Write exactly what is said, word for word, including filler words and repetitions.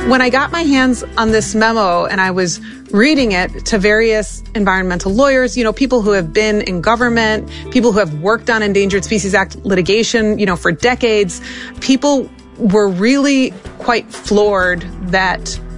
When I got my hands on this memo and I was reading it to various environmental lawyers, you know, people who have been in government, people who have worked on Endangered Species Act litigation, you know, for decades, people were really quite floored that